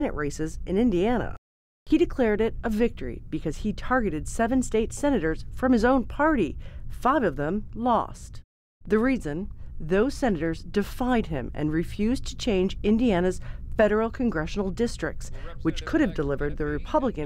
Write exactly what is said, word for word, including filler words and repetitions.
races in Indiana. He declared it a victory because he targeted seven state senators from his own party. Five of them lost. The reason? Those senators defied him and refused to change Indiana's federal congressional districts, which could have delivered the Republican